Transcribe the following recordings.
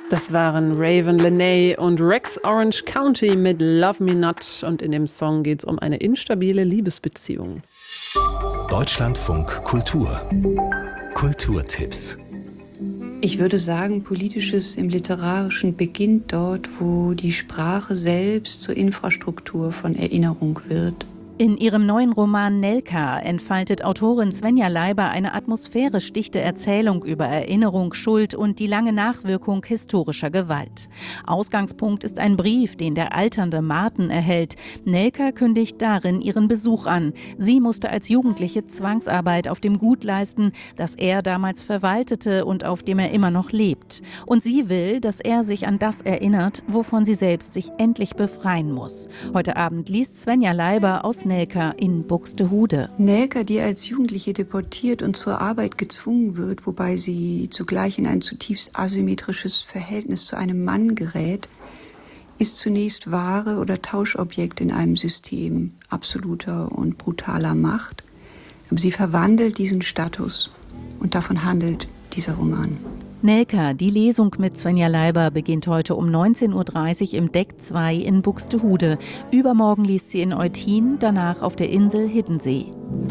Das waren Raven Lenae und Rex Orange County mit Love Me Not. Und in dem Song geht es um eine instabile Liebesbeziehung. Deutschlandfunk Kultur. Kulturtipps. Ich würde sagen, Politisches im Literarischen beginnt dort, wo die Sprache selbst zur Infrastruktur von Erinnerung wird. In ihrem neuen Roman Nelka entfaltet Autorin Svenja Leiber eine atmosphärisch dichte Erzählung über Erinnerung, Schuld und die lange Nachwirkung historischer Gewalt. Ausgangspunkt ist ein Brief, den der alternde Marten erhält. Nelka kündigt darin ihren Besuch an. Sie musste als Jugendliche Zwangsarbeit auf dem Gut leisten, das er damals verwaltete und auf dem er immer noch lebt. Und sie will, dass er sich an das erinnert, wovon sie selbst sich endlich befreien muss. Heute Abend liest Svenja Leiber aus Nelka in Buxtehude. Nelka, die als Jugendliche deportiert und zur Arbeit gezwungen wird, wobei sie zugleich in ein zutiefst asymmetrisches Verhältnis zu einem Mann gerät, ist zunächst Ware oder Tauschobjekt in einem System absoluter und brutaler Macht. Aber sie verwandelt diesen Status und davon handelt dieser Roman. Nelka, die Lesung mit Svenja Leiber, beginnt heute um 19.30 Uhr im Deck 2 in Buxtehude. Übermorgen liest sie in Eutin, danach auf der Insel Hiddensee.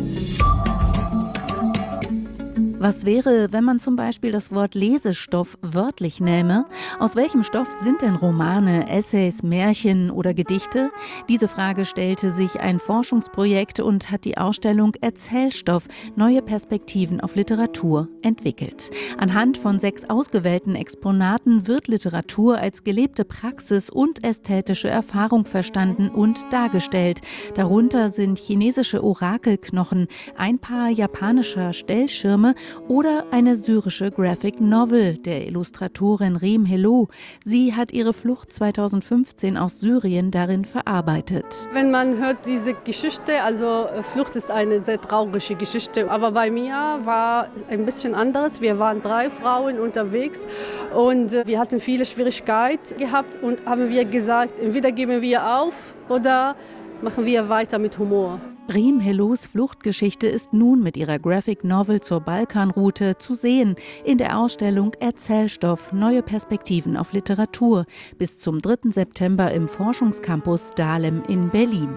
Was wäre, wenn man zum Beispiel das Wort Lesestoff wörtlich nähme? Aus welchem Stoff sind denn Romane, Essays, Märchen oder Gedichte? Diese Frage stellte sich ein Forschungsprojekt und hat die Ausstellung Erzählstoff – Neue Perspektiven auf Literatur entwickelt. Anhand von 6 ausgewählten Exponaten wird Literatur als gelebte Praxis und ästhetische Erfahrung verstanden und dargestellt. Darunter sind chinesische Orakelknochen, ein Paar japanischer Stellschirme oder eine syrische Graphic Novel der Illustratorin Riem Hello. Sie hat ihre Flucht 2015 aus Syrien darin verarbeitet. Wenn man hört diese Geschichte, also Flucht ist eine sehr traurige Geschichte, aber bei mir war ein bisschen anderes. Wir waren 3 Frauen unterwegs und wir hatten viele Schwierigkeiten gehabt und haben wir gesagt, entweder geben wir auf oder machen wir weiter mit Humor. Riem Hellos Fluchtgeschichte ist nun mit ihrer Graphic Novel zur Balkanroute zu sehen in der Ausstellung Erzählstoff – Neue Perspektiven auf Literatur bis zum 3. September im Forschungscampus Dahlem in Berlin.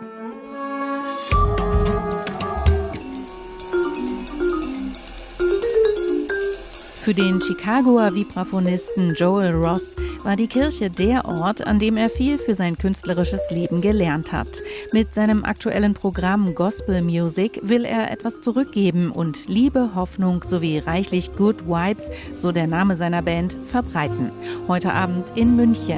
Für den Chicagoer Vibraphonisten Joel Ross war die Kirche der Ort, an dem er viel für sein künstlerisches Leben gelernt hat. Mit seinem aktuellen Programm Gospel Music will er etwas zurückgeben und Liebe, Hoffnung sowie reichlich Good Vibes, so der Name seiner Band, verbreiten. Heute Abend in München.